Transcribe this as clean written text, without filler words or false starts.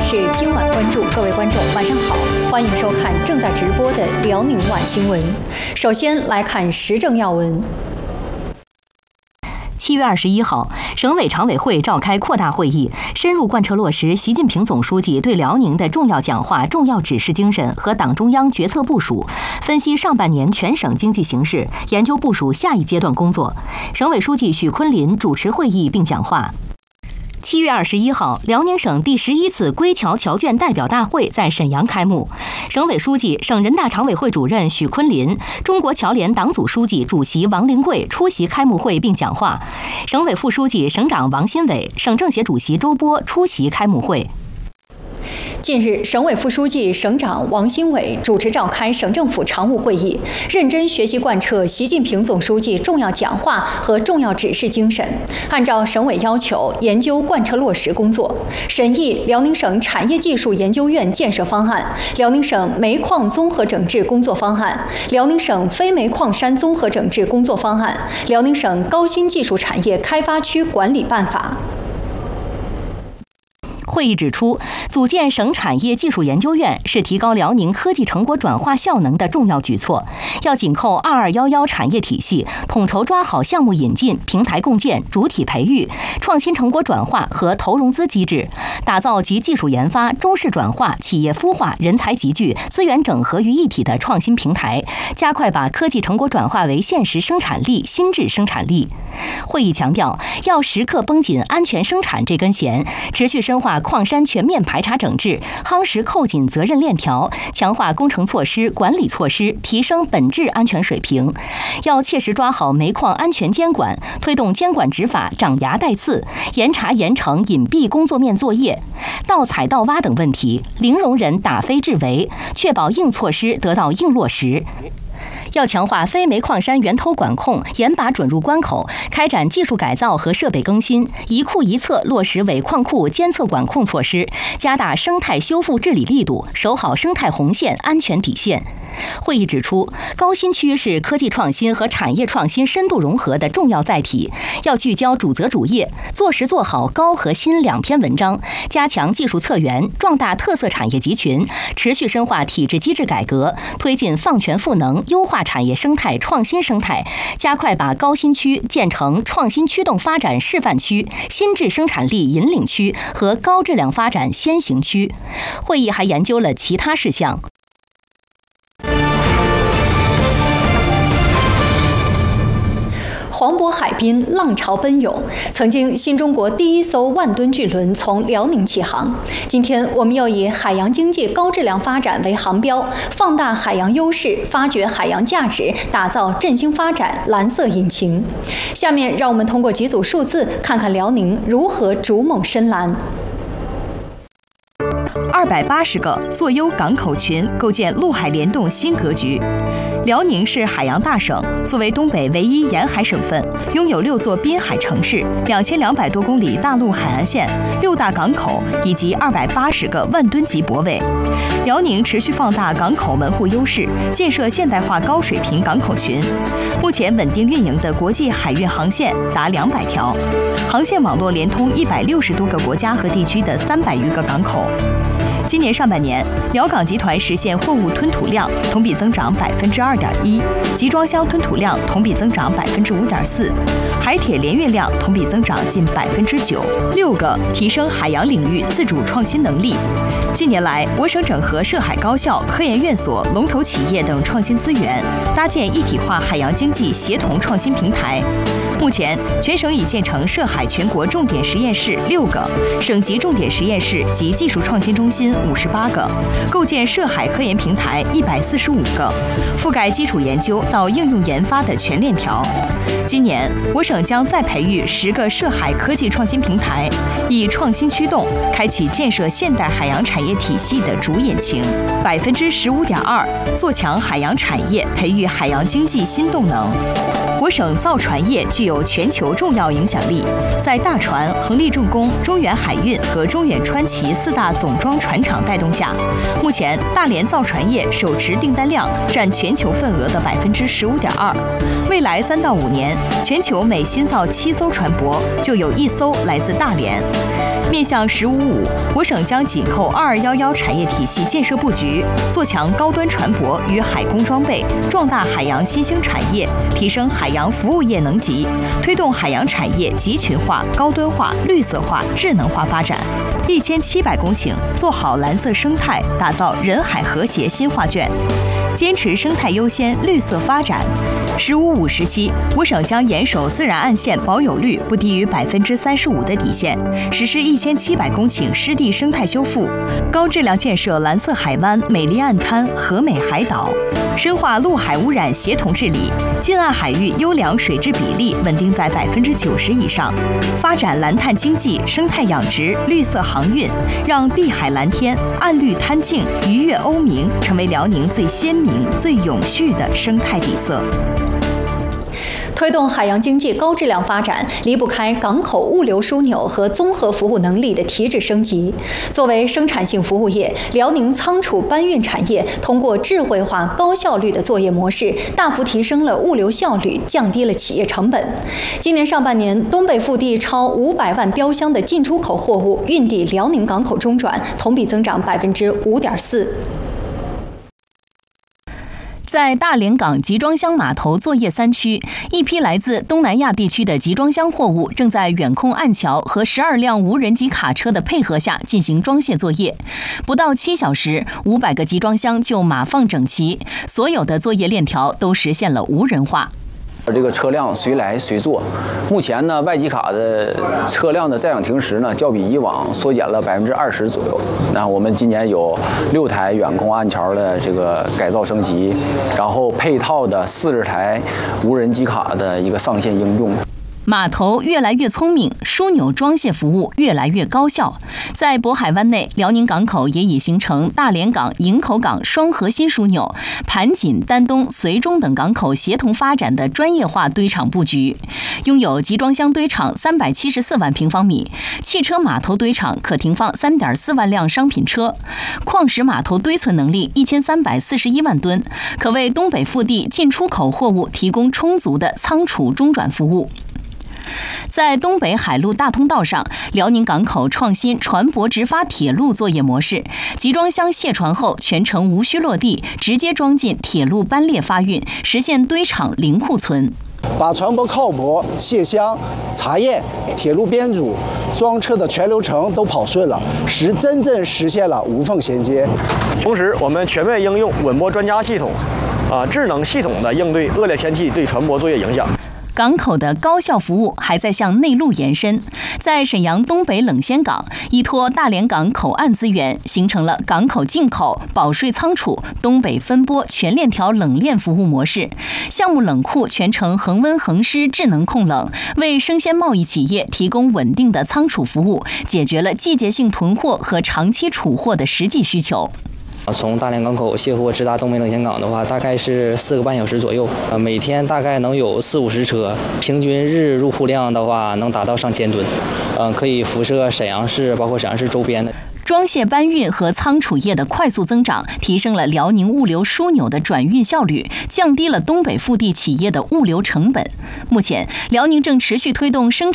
是今晚关注，各位观众晚上好，欢迎收看正在直播的辽宁晚新闻。首先来看时政要闻。 7月21号，省委常委会召开扩大会议，深入贯彻落实习近平总书记对辽宁的重要讲话、重要指示精神和党中央决策部署，分析上半年全省经济形势，研究部署下一阶段工作。省委书记许昆林主持会议并讲话。7月21号，辽宁省第11次归侨侨眷代表大会在沈阳开幕。省委书记、省人大常委会主任许昆林、中国侨联党组书记、主席王灵桂出席开幕会并讲话。省委副书记、省长王新伟、省政协主席周波出席开幕会。 近日，省委副书记、省长王新伟主持召开省政府常务会议，认真学习贯彻习近平总书记重要讲话和重要指示精神，按照省委要求研究贯彻落实工作，审议辽宁省产业技术研究院建设方案、辽宁省煤矿综合整治工作方案、辽宁省非煤矿山综合整治工作方案、辽宁省高新技术产业开发区管理办法。 会议指出，组建省产业技术研究院是提高辽宁科技成果转化效能的重要举措，要紧扣2211产业体系，统筹抓好项目引进、平台共建、主体培育、创新成果转化和投融资机制，打造集技术研发、中式转化、企业孵化、人才集聚、资源整合于一体的创新平台，加快把科技成果转化为现实生产力、新质生产力。会议强调，要时刻绷紧安全生产这根弦，持续深化矿山全面排查整治，夯实扣紧责任链条，强化工程措施、管理措施，提升本质安全水平。要切实抓好煤矿安全监管，推动监管执法长牙带刺，严查严惩隐蔽工作面作业、盗采盗挖等问题，零容忍打非治违，确保硬措施得到硬落实。要强化非煤矿山源头管控，严把准入关口，开展技术改造和设备更新，一库一测落实尾矿库监测管控措施，加大生态修复治理力度，守好生态红线、安全底线。会议指出，高新区是科技创新和产业创新深度融合的重要载体，要聚焦主责主业，做实做好高和新2篇文章，加强技术策源，壮大特色产业集群，持续深化体制机制改革，推进放权赋能，优化产业生态、创新生态，加快把高新区建成创新驱动发展示范区、新质生产力引领区和高质量发展先行区。会议还研究了其他事项。 黄渤海滨浪潮奔涌，曾经新中国第1艘万吨巨轮从辽宁起航。今天我们要以海洋经济高质量发展为航标，放大海洋优势，发掘海洋价值，打造振兴发展蓝色引擎。下面让我们通过几组数字，看看辽宁如何逐梦深蓝。 280个作优港口群，构建陆海联动新格局。辽宁是海洋大省，作为东北唯一沿海省份，拥有6座滨海城市、2200多公里大陆海岸线、6大港口以及280个万吨级泊位。辽宁持续放大港口门户优势，建设现代化高水平港口群。目前稳定运营的国际海运航线达200条，航线网络连通160多个国家和地区的300余个港口。今年上半年，辽港集团实现货物吞吐量同比增长2.1%，集装箱吞吐量同比增长5.4%，海铁联运量同比增长近9%。6个提升海洋领域自主创新能力。近年来，我省整合涉海高校、科研院所、龙头企业等创新资源，搭建一体化海洋经济协同创新平台。目前，全省已建成涉海全国重点实验室6个，省级重点实验室及技术创新中心58个，构建涉海科研平台145个，覆盖基础研究到应用研发的全链条。今年，我省将再培育10个涉海科技创新平台，以创新驱动，开启建设现代海洋产业体系的主引擎。15.2%做强海洋产业，培育海洋经济新动能。我省造船业具有全球重要影响力，在大船、恒力重工、中远海运和中远川崎4大总装船厂带动下，目前大连造船业手持订单量占全球份额的15.2%。未来3到5年，全球每新造7艘船舶就有1艘来自大连。 面向“十五五”，我省将紧扣2211产业体系建设布局，做强高端船舶与海工装备，壮大海洋新兴产业，提升海洋服务业能级，推动海洋产业集群化、高端化、绿色化、智能化发展。1700公顷做好蓝色生态，打造人海和谐新画卷。坚持生态优先、绿色发展。“15/5”时期，我省将严守自然岸线保有率不低于35%的底线，实施1700公顷湿地生态修复，高质量建设蓝色海湾、美丽岸滩、和美海岛，深化陆海污染协同治理，近岸海域优良水质比例稳定在90%以上，发展蓝碳经济、生态养殖、绿色航运，让碧海蓝天、岸绿滩净、鱼跃鸥鸣成为辽宁最鲜明、最永续的生态底色。 推动海洋经济高质量发展，离不开港口物流枢纽和综合服务能力的提质升级。作为生产性服务业，辽宁仓储搬运产业通过智慧化、高效率的作业模式，大幅提升了物流效率，降低了企业成本。今年上半年，东北腹地超500万标箱的进出口货物运抵辽宁港口中转，同比增长5.4%。 在大连港集装箱码头作业3区，一批来自东南亚地区的集装箱货物正在远控岸桥和12辆无人机卡车的配合下进行装卸作业。不到7小时，500个集装箱就码放整齐，所有的作业链条都实现了无人化。 这个车辆随来随坐，目前呢，外机卡的车辆的在岗停时呢，较比以往缩减了20%左右。那我们今年有6台远控岸桥的这个改造升级，然后配套的40台无人机卡的一个上线应用。 码头越来越聪明，枢纽装卸服务越来越高效。在渤海湾内，辽宁港口也已形成大连港、营口港双核心枢纽，盘锦、丹东、绥中等港口协同发展的专业化堆场布局。拥有集装箱堆场374万平方米，汽车码头堆场可停放3.4万辆商品车，矿石码头堆存能力1341万吨，可为东北腹地进出口货物提供充足的仓储中转服务。在东北海陆大通道上，辽宁港口创新船舶直发铁路作业模式，集装箱卸船后全程无需落地，直接装进铁路班列发运，实现堆场零库存。 把船舶靠泊、卸箱、查验、铁路编组、装车的全流程都跑顺了，真正实现了无缝衔接。 同时，我们全面应用稳泊专家系统，智能系统的应对恶劣天气对船舶作业影响。 港口的高效服务还在向内陆延伸，在沈阳东北冷鲜港，依托大连港口岸资源，形成了港口进口、保税仓储、东北分拨全链条冷链服务模式。项目冷库全程恒温恒湿智能控冷，为生鲜贸易企业提供稳定的仓储服务，解决了季节性囤货和长期储货的实际需求。 从大连港口卸货直达东北冷鲜港的话，大概是4个半小时左右。每天大概能有40-50车，平均日入库量的话能达到上千吨。可以辐射沈阳市，包括沈阳市周边的。 装卸搬运和仓储业的快速增长，提升了辽宁物流枢纽的转运效率，降低了东北腹地企业的物流成本。目前，辽宁正持续推动生产